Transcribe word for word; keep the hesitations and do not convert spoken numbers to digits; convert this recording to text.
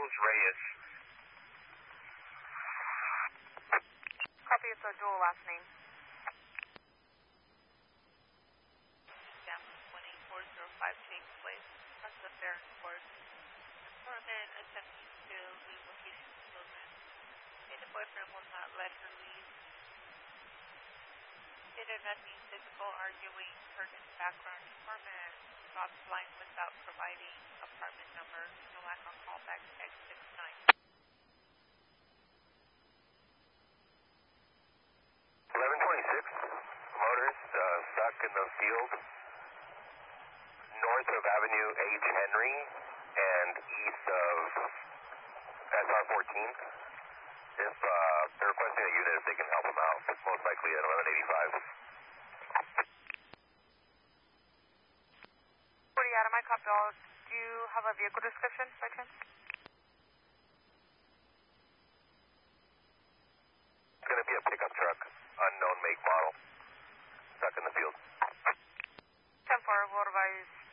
Los Reyes. Copy, it's a dual last name. Exam one eight four zero five takes place across the Farron Court. Informant attempting to leave location of children. And the boyfriend will not let her leave. Stated as being physical, arguing, heard in the background. Informant drops line without providing apartment number. No lack on callback X six nine. eleven twenty-six, motorist uh, stuck in the field north of Avenue H. Henry and east of S R fourteen. If uh, they're requesting a unit, if they can help them out, it's most likely at eleven eighty-five. forty out of my copy. Do you have a vehicle description by chance? It's going to be a pickup truck, unknown make model, stuck in the field. ten four, will advise